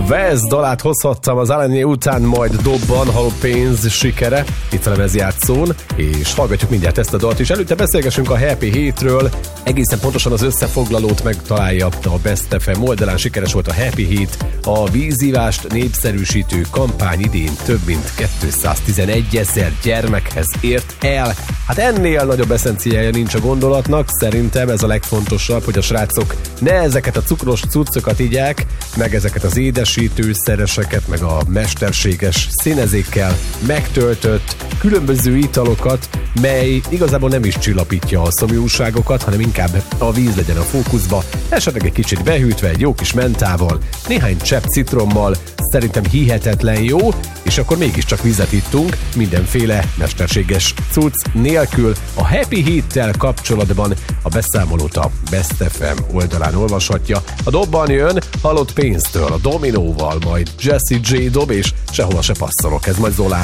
West dalát hozhattam az Alanye után, majd dobban Halott pénz sikere itt a lemezjátszón, és hallgatjuk mindjárt ezt a dalt is. Előtte beszélgessünk a Happy Heatről, egészen pontosan az összefoglalót megtalálja a Best FM oldalán. Sikeres volt a Happy Heat, a vízívást népszerűsítő kampány idén több mint 211 000 gyermekhez ért el. Hát ennél nagyobb eszenciája nincs a gondolatnak, szerintem ez a legfontosabb, hogy a srácok ne ezeket a cukros cuccokat igyák, meg ezeket az édesítőszereseket, meg a mesterséges színezékkel megtöltött különböző italokat, mely igazából nem is csillapítja a szomjúságokat, hanem inkább a víz legyen a fókuszba, esetleg egy kicsit behűtve, egy jó kis mentával, néhány csepp citrommal, szerintem hihetetlen jó, és akkor mégiscsak vizet ittunk, mindenféle mesterséges cucc nélkül. A Happy Heat-tel kapcsolatban a beszámolót a Best FM oldalán olvashatja. A dobban jön Halott pénztől, a Dominóval, majd Jessie J dob, és sehova se passzolok, ez majd Zolán.